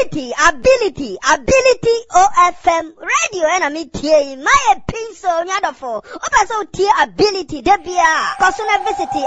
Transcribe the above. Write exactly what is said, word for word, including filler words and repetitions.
ability, ability, ability O F M radio and me tie my pencil nyadofo. Opa so tie ability debia. Kosuna visit